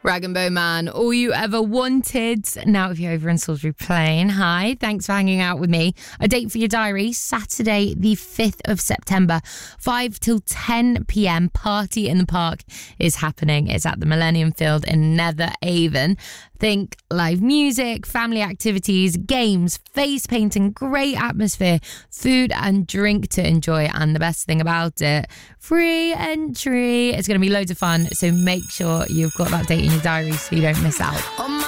Rag and Bone Man, all you ever wanted. Now, if you're over in Salisbury Plain, hi, thanks for hanging out with me. A date for your diary, Saturday, the 5th of September, 5 till 10 p.m. Party in the Park is happening. It's at the Millennium Field in Netheravon. Think live music, family activities, games, face painting, great atmosphere, food and drink to enjoy. And the best thing about it, free entry. It's going to be loads of fun. So make sure you've got that date in your diary so you don't miss out.